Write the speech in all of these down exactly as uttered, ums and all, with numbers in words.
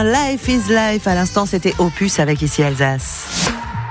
Life is Life, à l'instant c'était Opus avec Ici Alsace.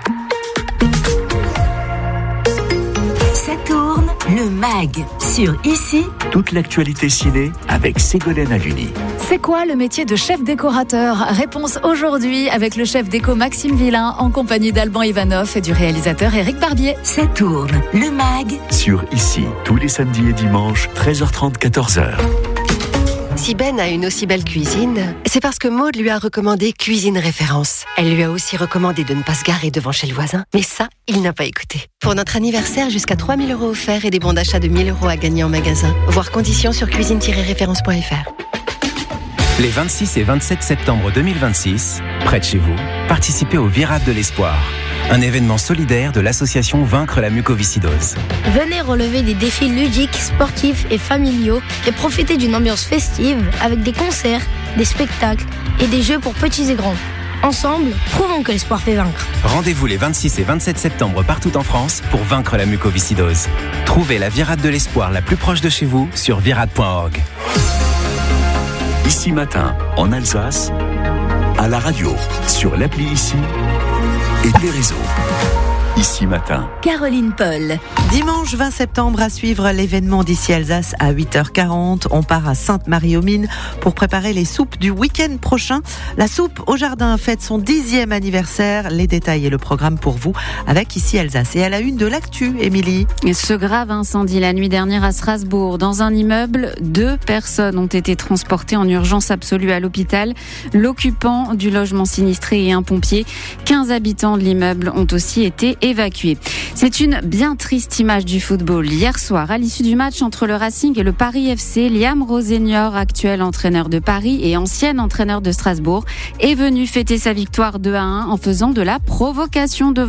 Ça tourne, le mag, sur Ici. Toute l'actualité ciné avec Ségolène Haluni. C'est quoi le métier de chef décorateur ? Réponse aujourd'hui avec le chef déco Maxime Villain en compagnie d'Alban Ivanov et du réalisateur Éric Barbier. Ça tourne, le mag. Sur Ici, tous les samedis et dimanches, treize heures trente, quatorze heures. Si Ben a une aussi belle cuisine, c'est parce que Maud lui a recommandé Cuisine Référence. Elle lui a aussi recommandé de ne pas se garer devant chez le voisin. Mais ça, il n'a pas écouté. Pour notre anniversaire, jusqu'à trois mille euros offerts et des bons d'achat de mille euros à gagner en magasin. Voir conditions sur cuisine tiret référence point f r. Les vingt-six et vingt-sept septembre deux mille vingt-six, près de chez vous, participez au Virade de l'Espoir, un événement solidaire de l'association Vaincre la mucoviscidose. Venez relever des défis ludiques, sportifs et familiaux et profiter d'une ambiance festive avec des concerts, des spectacles et des jeux pour petits et grands. Ensemble, prouvons que l'espoir fait vaincre. Rendez-vous les vingt-six et vingt-sept septembre partout en France pour vaincre la mucoviscidose. Trouvez la Virade de l'Espoir la plus proche de chez vous sur virade point org. Ici Matin, en Alsace, à la radio, sur l'appli Ici et les réseaux. Ici Matin. Caroline Paul. Dimanche vingt septembre, à suivre l'événement d'Ici Alsace à huit heures quarante. On part à Sainte-Marie-aux-Mines pour préparer les soupes du week-end prochain. La soupe au jardin fête son dixième anniversaire. Les détails et le programme pour vous avec Ici Alsace. Et à la une de l'actu, Émilie. Ce grave incendie la nuit dernière à Strasbourg. Dans un immeuble, deux personnes ont été transportées en urgence absolue à l'hôpital. L'occupant du logement sinistré et un pompier. quinze habitants de l'immeuble ont aussi été évacués. C'est une bien triste image du football. Hier soir, à l'issue du match entre le Racing et le Paris F C, Liam Rosenior, actuel entraîneur de Paris et ancien entraîneur de Strasbourg, est venu fêter sa victoire deux à un en faisant de la provocation devant